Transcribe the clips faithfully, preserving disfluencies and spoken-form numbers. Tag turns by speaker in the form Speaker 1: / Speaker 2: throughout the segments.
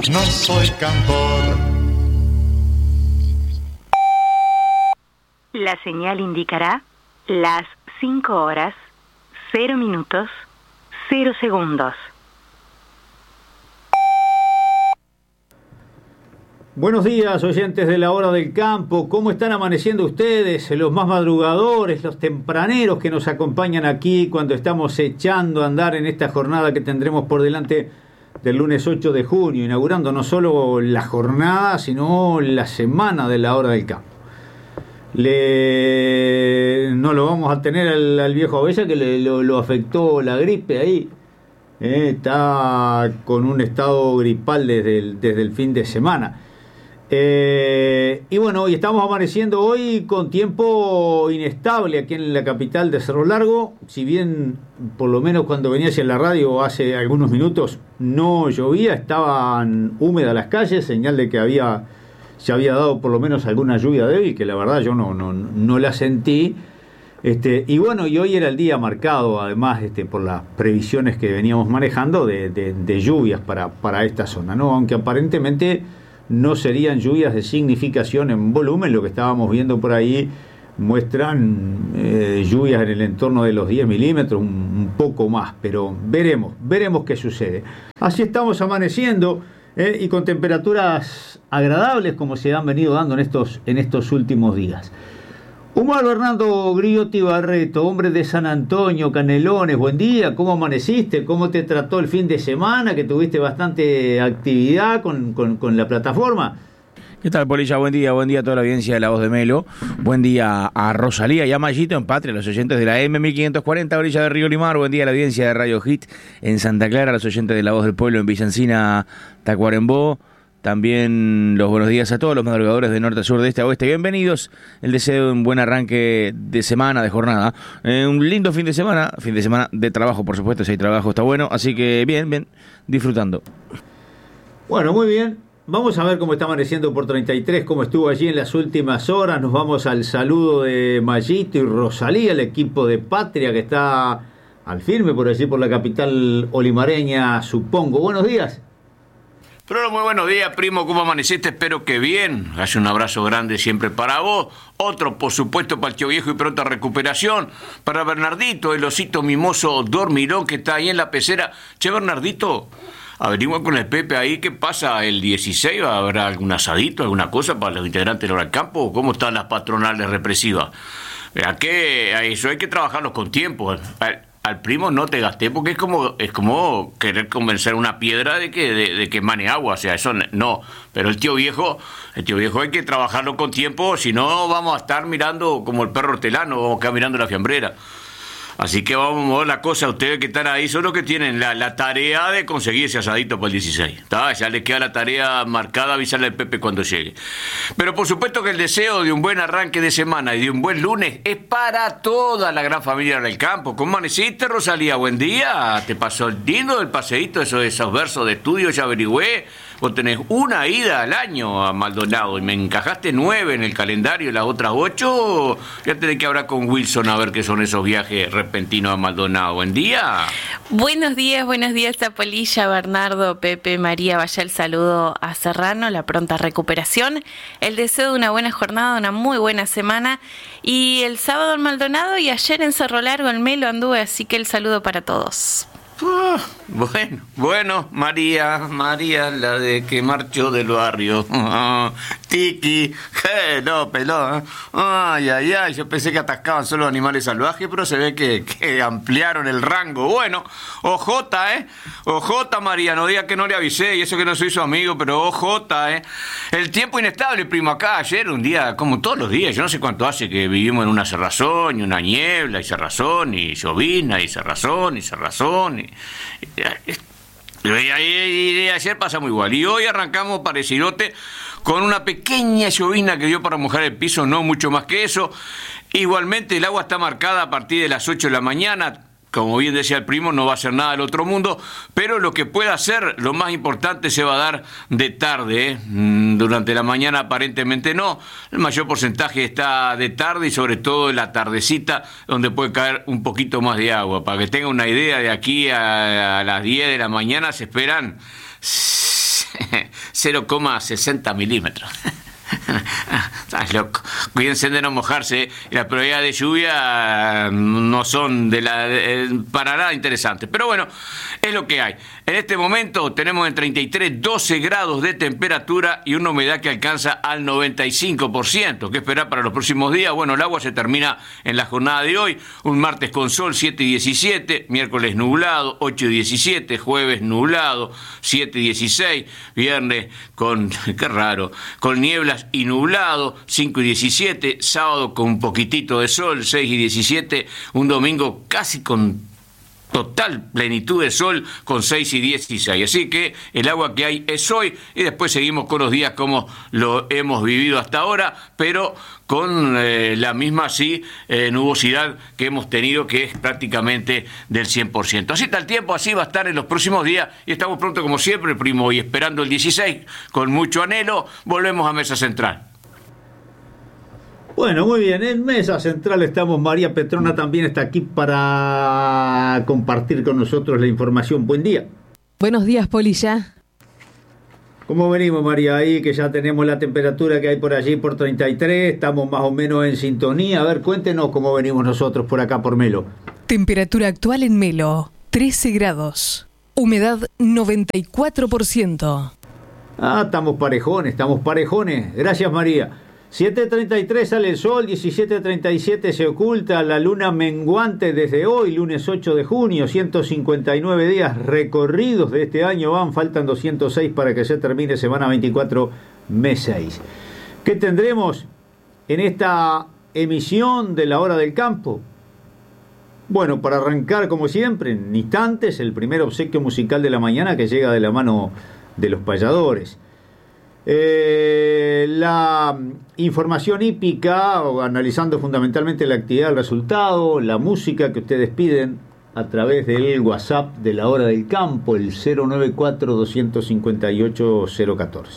Speaker 1: no soy cantor.
Speaker 2: La señal indicará las cinco horas, cero minutos, cero segundos.
Speaker 3: Buenos días, oyentes de la Hora del Campo. ¿Cómo están amaneciendo ustedes? Los más madrugadores, los tempraneros que nos acompañan aquí cuando estamos echando a andar en esta jornada que tendremos por delante del lunes ocho de junio, inaugurando no solo la jornada, sino la semana de la Hora del Campo. Le... No lo vamos a tener al, al viejo Abella, que le, lo, lo afectó la gripe ahí. Eh, está con un estado gripal desde el, desde el fin de semana. Eh, y bueno, hoy estamos amaneciendo hoy con tiempo inestable aquí en la capital de Cerro Largo. Si bien, por lo menos cuando venía hacia la radio hace algunos minutos, no llovía, estaban húmedas las calles, señal de que había se había dado por lo menos alguna lluvia débil, que la verdad yo no, no, no la sentí. Este, y bueno, y hoy era el día marcado, además, este, por las previsiones que veníamos manejando de, de, de lluvias para, para esta zona, ¿no? Aunque aparentemente no serían lluvias de significación en volumen, lo que estábamos viendo por ahí muestran eh, lluvias en el entorno de los diez milímetros, un, un poco más, pero veremos, veremos qué sucede. Así estamos amaneciendo eh, y con temperaturas agradables como se han venido dando en estos, en estos últimos días. Humar Bernardo Griotti Barreto, hombre de San Antonio, Canelones, buen día, ¿cómo amaneciste? ¿Cómo te trató el fin de semana? Que tuviste bastante actividad con, con, con la plataforma.
Speaker 4: ¿Qué tal, Polilla? Buen día, buen día a toda la audiencia de La Voz de Melo. Buen día a Rosalía y a Mayito en Patria, a los oyentes de la M mil quinientos cuarenta, Orilla de Río Limar. Buen día a la audiencia de Radio Hit en Santa Clara, a los oyentes de La Voz del Pueblo en Villancina, Tacuarembó. También los buenos días a todos los madrugadores de norte a sur, de este a oeste. Bienvenidos. El deseo de un buen arranque de semana, de jornada. Eh, un lindo fin de semana. Fin de semana de trabajo, por supuesto. Si hay trabajo está bueno. Así que bien, bien. Disfrutando.
Speaker 3: Bueno, muy bien. Vamos a ver cómo está amaneciendo por treinta y tres, cómo estuvo allí en las últimas horas. Nos vamos al saludo de Mayito y Rosalía, el equipo de Patria que está al firme por allí, por la capital olimareña, supongo. Buenos días.
Speaker 5: Pero muy buenos días, primo, ¿cómo amaneciste? Espero que bien. Hace un abrazo grande siempre para vos. Otro, por supuesto, para el tío viejo y pronta recuperación. Para Bernardito, el osito mimoso dormirón que está ahí en la pecera. Che, Bernardito, averigua con el Pepe ahí qué pasa el dieciséis. ¿Habrá algún asadito, alguna cosa para los integrantes del Hora del Campo? ¿O cómo están las patronales represivas? ¿A qué? A eso hay que trabajarlos con tiempo. Al primo no te gasté porque es como es como querer convencer a una piedra de que de, de que mane agua, o sea, eso no. Pero el tío viejo, el tío viejo hay que trabajarlo con tiempo, si no vamos a estar mirando como el perro hortelano, vamos a quedar mirando la fiambrera. Así que vamos a mover la cosa, ustedes que están ahí son los que tienen la, la tarea de conseguir ese asadito para el dieciséis. ¿Tá? Ya les queda la tarea marcada, avisarle al Pepe cuando llegue. Pero por supuesto que el deseo de un buen arranque de semana y de un buen lunes es para toda la gran familia del campo. ¿Cómo amaneciste, Rosalía? Buen día. ¿Te pasó lindo el paseíto, esos, esos versos de estudio? Ya averigüé. Vos tenés una ida al año a Maldonado y me encajaste nueve en el calendario y las otras ocho. Ya tenés que hablar con Wilson a ver qué son esos viajes repentinos a Maldonado. Buen día.
Speaker 6: Buenos días, buenos días a Polilla, Bernardo, Pepe, María. Vaya el saludo a Serrano, la pronta recuperación. El deseo de una buena jornada, una muy buena semana. Y el sábado en Maldonado y ayer en Cerro Largo, en Melo anduve, así que el saludo para todos.
Speaker 5: Uh, bueno, bueno, María, María, la de que marchó del barrio. Uh, Tiki, hey, no, pelón. Ay, ay, ay, yo pensé que atascaban solo animales salvajes, pero se ve que, que ampliaron el rango. Bueno, ojota, ¿eh? Ojota, María, no diga que no le avisé, y eso que no soy su amigo, pero ojota, ¿eh? El tiempo inestable, primo, acá ayer, un día, como todos los días, yo no sé cuánto hace que vivimos en una cerrazón, y una niebla, y cerrazón, y llovizna, y cerrazón, y cerrazón, y... Y, y, y, y ayer pasamos igual. Y hoy arrancamos parecidote con una pequeña llovizna que dio para mojar el piso, no mucho más que eso. Igualmente el agua está marcada a partir de las ocho de la mañana. Como bien decía el primo, no va a hacer nada del otro mundo, pero lo que pueda hacer, lo más importante, se va a dar de tarde, ¿eh? Durante la mañana aparentemente no. El mayor porcentaje está de tarde y sobre todo en la tardecita, donde puede caer un poquito más de agua. Para que tenga una idea, de aquí a, a las diez de la mañana se esperan cero coma sesenta milímetros. Estás loco. Cuídense de no mojarse. Las probabilidades de lluvia no son de la de, para nada interesantes. Pero bueno, es lo que hay. En este momento tenemos en treinta y tres, doce grados de temperatura y una humedad que alcanza al noventa y cinco por ciento. ¿Qué esperar para los próximos días? Bueno, el agua se termina en la jornada de hoy. Un martes con sol, siete y diecisiete. Miércoles nublado, ocho y diecisiete. Jueves nublado, siete y dieciséis. Viernes con, qué raro, con nieblas y nublado, cinco y diecisiete, sábado con un poquitito de sol, seis y diecisiete, un domingo casi con total plenitud de sol con seis y dieciséis. Así que el agua que hay es hoy y después seguimos con los días como lo hemos vivido hasta ahora, pero con eh, la misma sí eh, nubosidad que hemos tenido, que es prácticamente del cien por ciento. Así está el tiempo, así va a estar en los próximos días y estamos pronto como siempre, primo, y esperando el dieciséis con mucho anhelo. Volvemos a Mesa Central.
Speaker 3: Bueno, muy bien, en Mesa Central estamos. María Petrona también está aquí para compartir con nosotros la información. Buen día.
Speaker 7: Buenos días, Polilla.
Speaker 3: ¿Cómo venimos, María? Ahí que ya tenemos la temperatura que hay por allí por treinta y tres, estamos más o menos en sintonía. A ver, cuéntenos cómo venimos nosotros por acá por Melo.
Speaker 7: Temperatura actual en Melo, trece grados. Humedad noventa y cuatro por ciento.
Speaker 3: Ah, estamos parejones, estamos parejones. Gracias, María. siete treinta y tres sale el sol, diecisiete treinta y siete se oculta la luna menguante desde hoy, lunes ocho de junio, ciento cincuenta y nueve días recorridos de este año van, faltan doscientos seis para que se termine semana veinticuatro, mes seis. ¿Qué tendremos en esta emisión de la Hora del Campo? Bueno, para arrancar como siempre, en instantes, el primer obsequio musical de la mañana que llega de la mano de los payadores. Eh, la información hípica, o analizando fundamentalmente la actividad, el resultado, la música que ustedes piden a través del WhatsApp de la Hora del Campo, el cero nueve cuatro, dos cinco ocho, cero uno cuatro.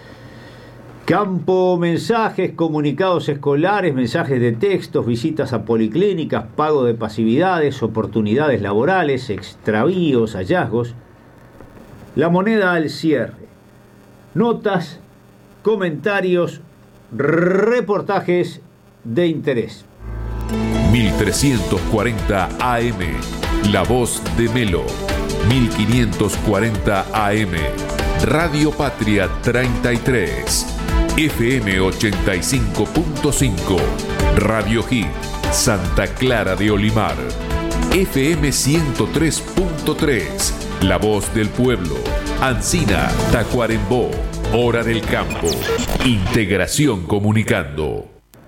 Speaker 3: Campo, mensajes, comunicados escolares, mensajes de textos, visitas a policlínicas, pago de pasividades, oportunidades laborales, extravíos, hallazgos. La moneda al cierre. Notas, comentarios, reportajes de interés.
Speaker 8: mil trescientos cuarenta A M, La Voz de Melo. mil quinientos cuarenta A M, Radio Patria treinta y tres. F M ochenta y cinco punto cinco, Radio Hit, Santa Clara de Olimar. F M ciento tres punto tres, La Voz del Pueblo. Ancina, Tacuarembó. Hora del Campo. Integración Comunicando.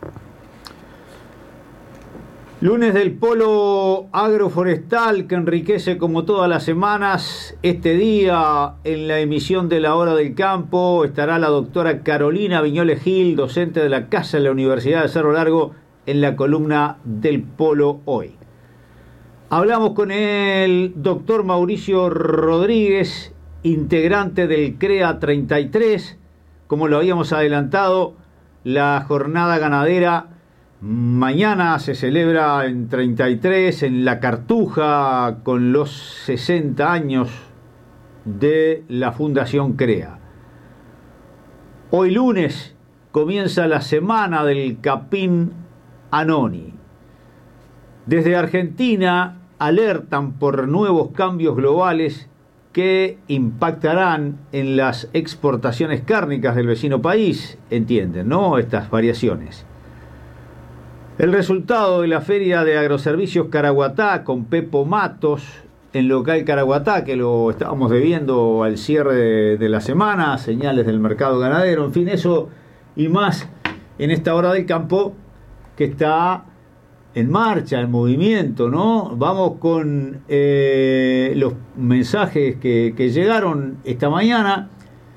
Speaker 3: Lunes del Polo Agroforestal que enriquece como todas las semanas. Este día en la emisión de la Hora del Campo estará la doctora Carolina Viñoles Gil, docente de la Casa de la Universidad de Cerro Largo, en la columna del Polo Hoy. Hablamos con el doctor Mauricio Rodríguez, integrante del CREA treinta y tres, como lo habíamos adelantado, la jornada ganadera mañana se celebra en treinta y tres, en La Cartuja, con los sesenta años de la Fundación CREA. Hoy lunes comienza la semana del Capín Anoni. Desde Argentina alertan por nuevos cambios globales que impactarán en las exportaciones cárnicas del vecino país, entienden, ¿no? Estas variaciones. El resultado de la Feria de Agroservicios Caraguatá con Pepo Matos en local Caraguatá, que lo estábamos debiendo al cierre de, de la semana, señales del mercado ganadero, en fin, eso y más en esta Hora del Campo que está en marcha, en movimiento, ¿no? Vamos con eh, los mensajes que, que llegaron esta mañana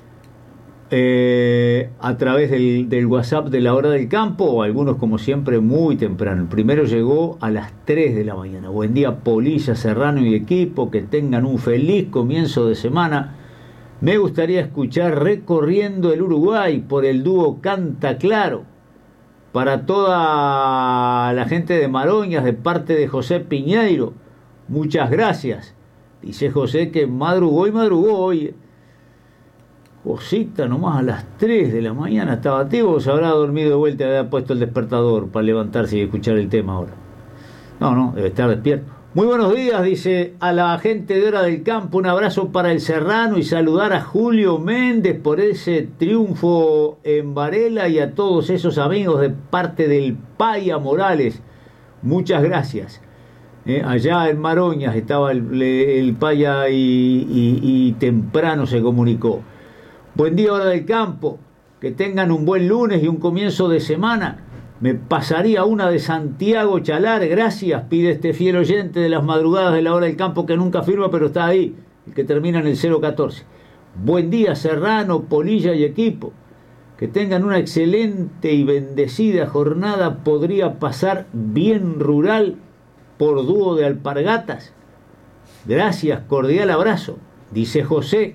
Speaker 3: eh, a través del, del WhatsApp de la Hora del Campo, o algunos como siempre muy temprano. El primero llegó a las tres de la mañana. Buen día, Polilla, Serrano y equipo, que tengan un feliz comienzo de semana. Me gustaría escuchar Recorriendo el Uruguay por el dúo Canta Claro. Para toda la gente de Maroñas, de parte de José Piñeiro, muchas gracias. Dice José que madrugó y madrugó hoy. Cosita nomás a las tres de la mañana estaba Teo, se habrá dormido de vuelta y había puesto el despertador para levantarse y escuchar el tema ahora. No, no, debe estar despierto. Muy buenos días, dice a la gente de Hora del Campo, un abrazo para el Serrano y saludar a Julio Méndez por ese triunfo en Varela y a todos esos amigos de parte del Paya Morales. Muchas gracias. Eh, allá en Maroñas estaba el, el Paya y, y, y temprano se comunicó. Buen día, Hora del Campo, que tengan un buen lunes y un comienzo de semana. Me pasaría una de Santiago Chalar, gracias, pide este fiel oyente de las madrugadas de la Hora del Campo que nunca firma, pero está ahí, el que termina en el cero catorce. Buen día, Serrano, Polilla y equipo. Que tengan una excelente y bendecida jornada. Podría pasar bien rural por dúo de alpargatas. Gracias, cordial abrazo, dice José.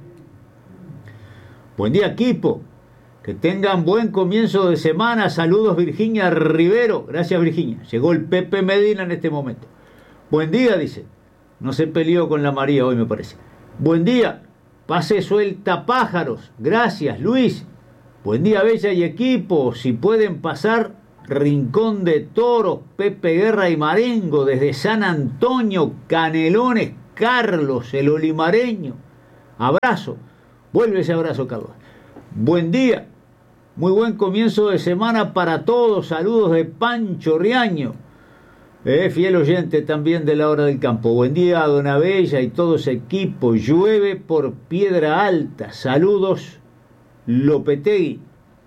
Speaker 3: Buen día, equipo. Que tengan buen comienzo de semana. Saludos, Virginia Rivero. Gracias, Virginia. Llegó el Pepe Medina en este momento. Buen día, dice. No se peleó con la María hoy, me parece. Buen día. Pase suelta pájaros. Gracias, Luis. Buen día, Bella y equipo. Si pueden pasar, Rincón de Toros, Pepe Guerra y Marengo, desde San Antonio, Canelones, Carlos, el olimareño. Abrazo. Vuelve ese abrazo, Carlos. Buen día. Muy buen comienzo de semana para todos. Saludos de Pancho Riaño, eh, fiel oyente también de la Hora del Campo. Buen día a Dona Bella y todo ese equipo. Llueve por Piedra Alta. Saludos, Lopetegui.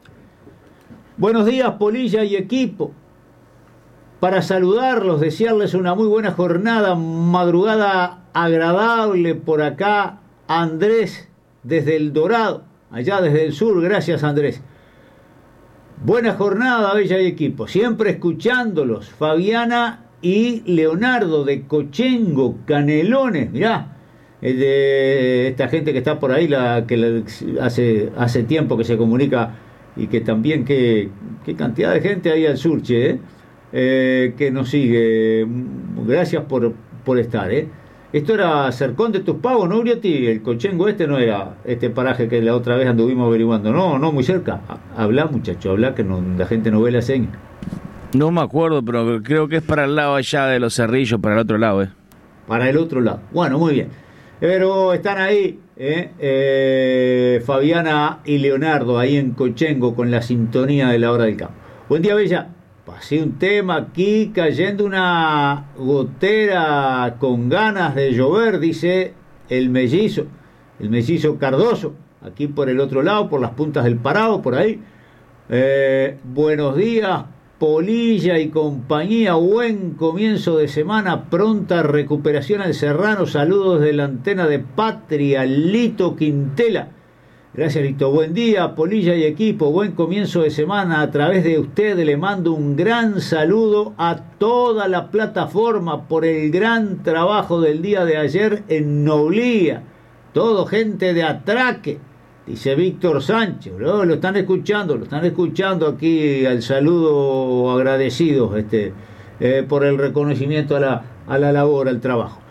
Speaker 3: Buenos días, Polilla y equipo. Para saludarlos, desearles una muy buena jornada, madrugada agradable por acá. Andrés desde El Dorado, allá desde el sur. Gracias, Andrés. Buena jornada, Bella y equipo. Siempre escuchándolos. Fabiana y Leonardo de Cochengo, Canelones. Mirá, de esta gente que está por ahí, la que la, hace, hace tiempo que se comunica y que también, qué, qué cantidad de gente hay al sur, che, eh, eh, que nos sigue. Gracias por, por estar, ¿eh? Esto era Cercón de Tuspavo, ¿no, Urioti? El Cochengo este no era este paraje que la otra vez anduvimos averiguando. No, no, muy cerca. Habla, muchacho, habla, que no, la gente no ve la seña.
Speaker 4: No me acuerdo, pero creo que es para el lado allá de los Cerrillos, para el otro lado, ¿eh?
Speaker 3: Para el otro lado. Bueno, muy bien. Pero están ahí, ¿eh? Eh, Fabiana y Leonardo, ahí en Cochengo, con la sintonía de la Hora del Campo. Buen día, Bella. Pasé un tema aquí, cayendo una gotera con ganas de llover, dice el mellizo, el mellizo Cardoso, aquí por el otro lado, por las puntas del Parado, por ahí. Eh, buenos días, Polilla y compañía, buen comienzo de semana, pronta recuperación al Serrano. Saludos de la antena de Patria, Lito Quintela. Gracias, Lito. Buen día, Polilla y equipo. Buen comienzo de semana. A través de usted le mando un gran saludo a toda la plataforma por el gran trabajo del día de ayer en Noblía. Todo gente de atraque, dice Víctor Sánchez. Lo, lo están escuchando, lo están escuchando aquí. Al saludo agradecidos este, eh, por el reconocimiento a la, a la labor, al trabajo.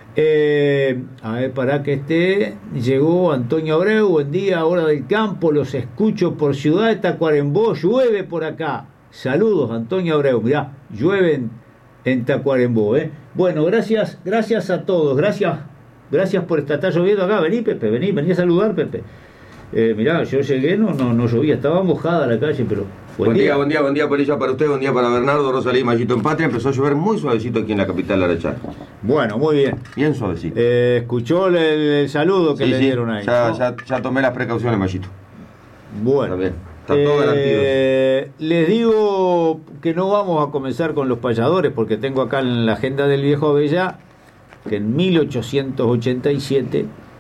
Speaker 3: Eh, a ver, para que esté, llegó Antonio Abreu. Buen día, Hora del Campo, los escucho por Ciudad de Tacuarembó. Llueve por acá. Saludos, Antonio Abreu. Mirá, llueve en, en Tacuarembó, ¿eh? Bueno, gracias, gracias a todos. Gracias, gracias por estar, está lloviendo acá. Vení, Pepe, vení, vení a saludar, Pepe. Eh, mirá, yo llegué, no, no, no llovía, estaba mojada la calle, pero...
Speaker 9: Buen, buen día. día, buen día, buen día, Polilla, para usted, buen día para Bernardo, Rosalía y Mayito en Patria. Empezó a llover muy suavecito aquí en la capital de Arachá.
Speaker 3: Bueno, muy bien.
Speaker 9: Bien suavecito.
Speaker 3: Eh, ¿Escuchó el, el saludo que
Speaker 9: sí,
Speaker 3: le
Speaker 9: sí,
Speaker 3: dieron ahí?
Speaker 9: Ya,
Speaker 3: ¿no?
Speaker 9: ya, ya tomé las precauciones, Mayito.
Speaker 3: Bueno.
Speaker 9: Está bien, está todo
Speaker 3: eh,
Speaker 9: garantido.
Speaker 3: Les digo que no vamos a comenzar con los payadores, porque tengo acá en la agenda del viejo Avellá que en mil ochocientos ochenta y siete,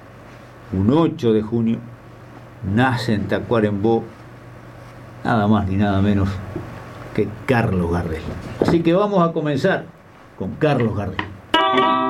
Speaker 3: un ocho de junio, nace en Tacuarembó nada más ni nada menos que Carlos Gardel. Así que vamos a comenzar con Carlos Gardel.